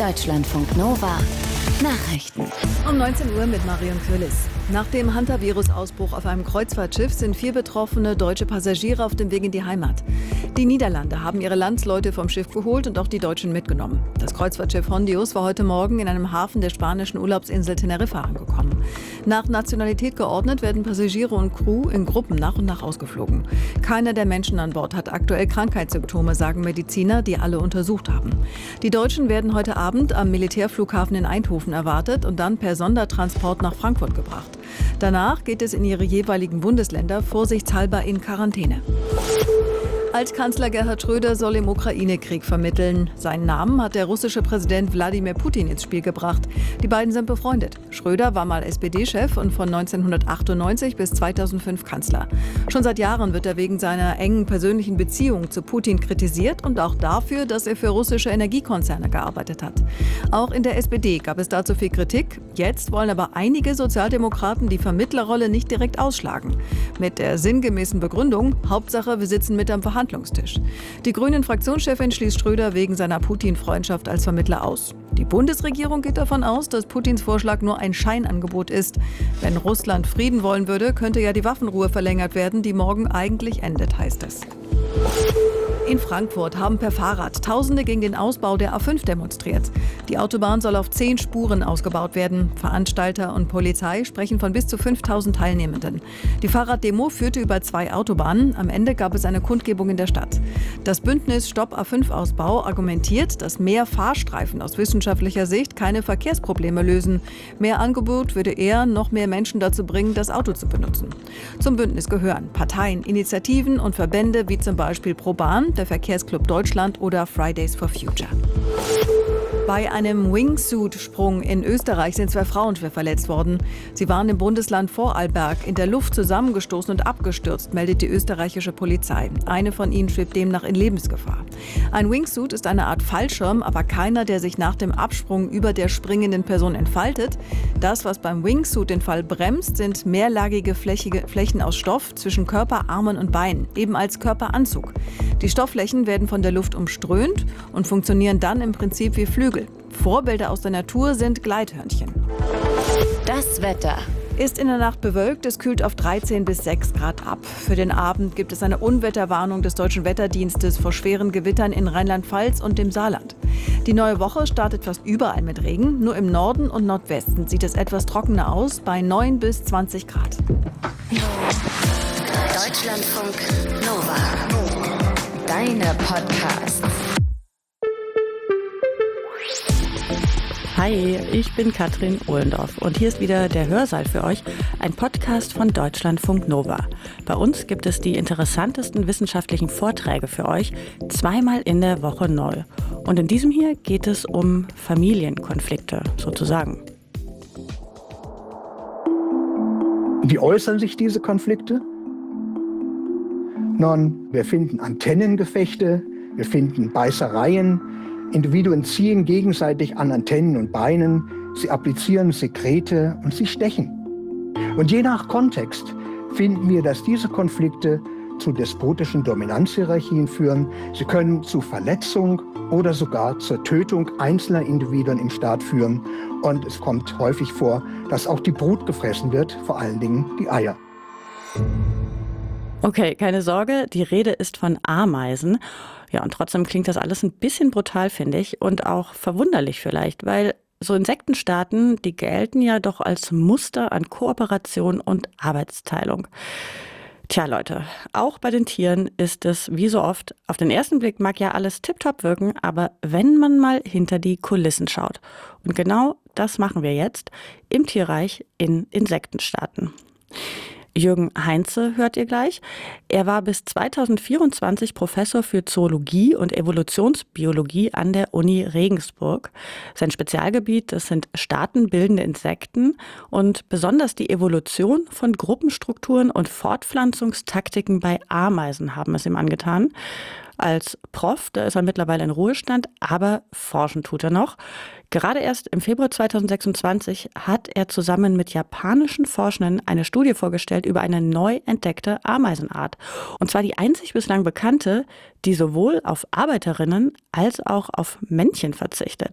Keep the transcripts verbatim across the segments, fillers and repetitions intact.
Deutschlandfunk Nova Nachrichten. Um neunzehn Uhr mit Marion Köhlis. Nach dem Hantavirus-Ausbruch auf einem Kreuzfahrtschiff sind vier betroffene deutsche Passagiere auf dem Weg in die Heimat. Die Niederlande haben ihre Landsleute vom Schiff geholt und auch die Deutschen mitgenommen. Das Kreuzfahrtschiff Hondius war heute Morgen in einem Hafen der spanischen Urlaubsinsel Teneriffa angekommen. Nach Nationalität geordnet werden Passagiere und Crew in Gruppen nach und nach ausgeflogen. Keiner der Menschen an Bord hat aktuell Krankheitssymptome, sagen Mediziner, die alle untersucht haben. Die Deutschen werden heute Abend am Militärflughafen in Eindhoven erwartet und dann per Sondertransport nach Frankfurt gebracht. Danach geht es in ihre jeweiligen Bundesländer vorsichtshalber in Quarantäne. Altkanzler Gerhard Schröder soll im Ukraine-Krieg vermitteln. Seinen Namen hat der russische Präsident Wladimir Putin ins Spiel gebracht. Die beiden sind befreundet. Schröder war mal S P D-Chef und von neunzehnhundertachtundneunzig bis zweitausendfünf Kanzler. Schon seit Jahren wird er wegen seiner engen persönlichen Beziehung zu Putin kritisiert und auch dafür, dass er für russische Energiekonzerne gearbeitet hat. Auch in der S P D gab es dazu viel Kritik. Jetzt wollen aber einige Sozialdemokraten die Vermittlerrolle nicht direkt ausschlagen. Mit der sinngemäßen Begründung, Hauptsache, wir sitzen mit am Verhandlungstisch. Die Grünen-Fraktionschefin schließt Schröder wegen seiner Putin-Freundschaft als Vermittler aus. Die Bundesregierung geht davon aus, dass Putins Vorschlag nur ein Scheinangebot ist. Wenn Russland Frieden wollen würde, könnte ja die Waffenruhe verlängert werden, die morgen eigentlich endet, heißt es. In Frankfurt haben per Fahrrad Tausende gegen den Ausbau der A fünf demonstriert. Die Autobahn soll auf zehn Spuren ausgebaut werden. Veranstalter und Polizei sprechen von bis zu fünftausend Teilnehmenden. Die Fahrraddemo führte über zwei Autobahnen. Am Ende gab es eine Kundgebung in der Stadt. Das Bündnis Stopp A fünf Ausbau argumentiert, dass mehr Fahrstreifen aus wissenschaftlicher Sicht keine Verkehrsprobleme lösen. Mehr Angebot würde eher noch mehr Menschen dazu bringen, das Auto zu benutzen. Zum Bündnis gehören Parteien, Initiativen und Verbände wie zum Beispiel ProBahn, der Verkehrsclub Deutschland oder Fridays for Future. Bei einem Wingsuit-Sprung in Österreich sind zwei Frauen schwer verletzt worden. Sie waren im Bundesland Vorarlberg in der Luft zusammengestoßen und abgestürzt, meldet die österreichische Polizei. Eine von ihnen schwebt demnach in Lebensgefahr. Ein Wingsuit ist eine Art Fallschirm, aber keiner, der sich nach dem Absprung über der springenden Person entfaltet. Das, was beim Wingsuit den Fall bremst, sind mehrlagige Flächen aus Stoff zwischen Körper, Armen und Beinen, eben als Körperanzug. Die Stoffflächen werden von der Luft umströmt und funktionieren dann im Prinzip wie Flügel. Vorbilder aus der Natur sind Gleithörnchen. Das Wetter. Ist in der Nacht bewölkt, es kühlt auf dreizehn bis sechs Grad ab. Für den Abend gibt es eine Unwetterwarnung des Deutschen Wetterdienstes vor schweren Gewittern in Rheinland-Pfalz und dem Saarland. Die neue Woche startet fast überall mit Regen, nur im Norden und Nordwesten sieht es etwas trockener aus, bei neun bis zwanzig Grad. Deutschlandfunk Nova. Deine Podcasts. Hi, ich bin Katrin Ohlendorf und hier ist wieder der Hörsaal für euch, ein Podcast von Deutschlandfunk Nova. Bei uns gibt es die interessantesten wissenschaftlichen Vorträge für euch, zweimal in der Woche neu. Und in diesem hier geht es um Familienkonflikte sozusagen. Wie äußern sich diese Konflikte? Nun, wir finden Antennengefechte, wir finden Beißereien. Individuen ziehen gegenseitig an Antennen und Beinen, sie applizieren Sekrete und sie stechen. Und je nach Kontext finden wir, dass diese Konflikte zu despotischen Dominanzhierarchien führen. Sie können zu Verletzung oder sogar zur Tötung einzelner Individuen im Staat führen. Und es kommt häufig vor, dass auch die Brut gefressen wird, vor allen Dingen die Eier. Okay, keine Sorge, die Rede ist von Ameisen. Ja, und trotzdem klingt das alles ein bisschen brutal, finde ich, und auch verwunderlich vielleicht, weil so Insektenstaaten, die gelten ja doch als Muster an Kooperation und Arbeitsteilung. Tja, Leute, auch bei den Tieren ist es wie so oft, auf den ersten Blick mag ja alles tipptopp wirken, aber wenn man mal hinter die Kulissen schaut. Und genau das machen wir jetzt im Tierreich in Insektenstaaten. Jürgen Heinze hört ihr gleich. Er war bis zweitausendvierundzwanzig Professor für Zoologie und Evolutionsbiologie an der Uni Regensburg. Sein Spezialgebiet, das sind staatenbildende Insekten und besonders die Evolution von Gruppenstrukturen und Fortpflanzungstaktiken bei Ameisen haben es ihm angetan. Als Prof, da ist er mittlerweile in Ruhestand, aber forschen tut er noch. Gerade erst im Februar zweitausendsechsundzwanzig hat er zusammen mit japanischen Forschenden eine Studie vorgestellt über eine neu entdeckte Ameisenart. Und zwar die einzig bislang bekannte, die sowohl auf Arbeiterinnen als auch auf Männchen verzichtet.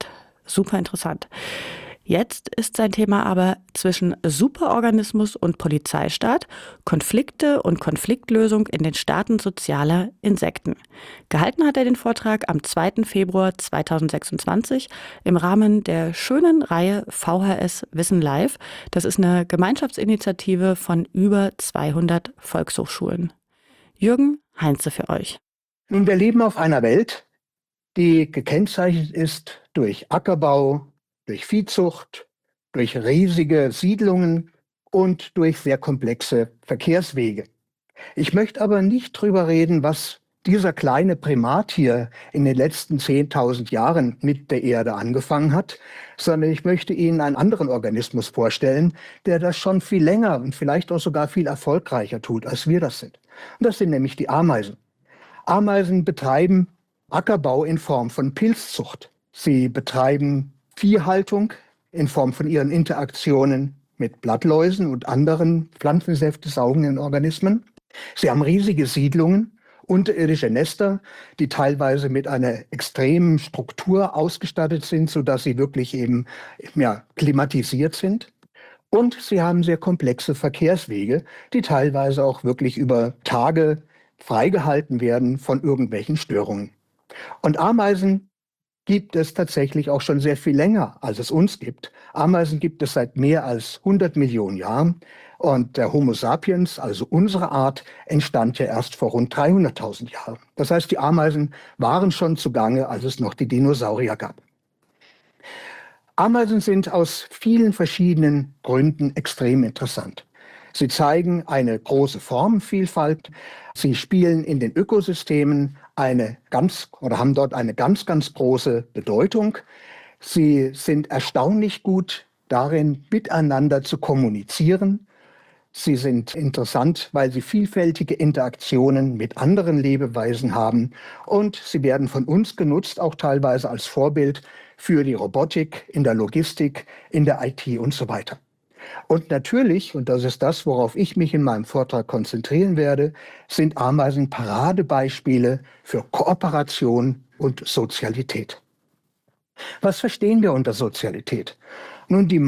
Super interessant. Jetzt ist sein Thema aber zwischen Superorganismus und Polizeistaat, Konflikte und Konfliktlösung in den Staaten sozialer Insekten. Gehalten hat er den Vortrag am zweiten Februar zweitausendsechsundzwanzig im Rahmen der schönen Reihe V H S Wissen Live. Das ist eine Gemeinschaftsinitiative von über zweihundert Volkshochschulen. Jürgen Heinze für euch. Nun, wir leben auf einer Welt, die gekennzeichnet ist durch Ackerbau, durch Viehzucht, durch riesige Siedlungen und durch sehr komplexe Verkehrswege. Ich möchte aber nicht drüber reden, was dieser kleine Primat hier in den letzten zehntausend Jahren mit der Erde angefangen hat, sondern ich möchte Ihnen einen anderen Organismus vorstellen, der das schon viel länger und vielleicht auch sogar viel erfolgreicher tut, als wir das sind. Und das sind nämlich die Ameisen. Ameisen betreiben Ackerbau in Form von Pilzzucht. Sie betreiben Viehhaltung in Form von ihren Interaktionen mit Blattläusen und anderen Pflanzensäfte saugenden Organismen. Sie haben riesige Siedlungen, unterirdische Nester, die teilweise mit einer extremen Struktur ausgestattet sind, sodass sie wirklich eben ja, klimatisiert sind. Und sie haben sehr komplexe Verkehrswege, die teilweise auch wirklich über Tage freigehalten werden von irgendwelchen Störungen. Und Ameisen gibt es tatsächlich auch schon sehr viel länger, als es uns gibt. Ameisen gibt es seit mehr als hundert Millionen Jahren. Und der Homo sapiens, also unsere Art, entstand ja erst vor rund dreihunderttausend Jahren. Das heißt, die Ameisen waren schon zugange, als es noch die Dinosaurier gab. Ameisen sind aus vielen verschiedenen Gründen extrem interessant. Sie zeigen eine große Formenvielfalt. Sie spielen in den Ökosystemen eine ganz oder haben dort eine ganz, ganz große Bedeutung. Sie sind erstaunlich gut darin, miteinander zu kommunizieren. Sie sind interessant, weil sie vielfältige Interaktionen mit anderen Lebewesen haben. Und sie werden von uns genutzt, auch teilweise als Vorbild für die Robotik, in der Logistik, in der I T und so weiter. Und natürlich, und das ist das, worauf ich mich in meinem Vortrag konzentrieren werde, sind Ameisen Paradebeispiele für Kooperation und Sozialität. Was verstehen wir unter Sozialität? Nun, die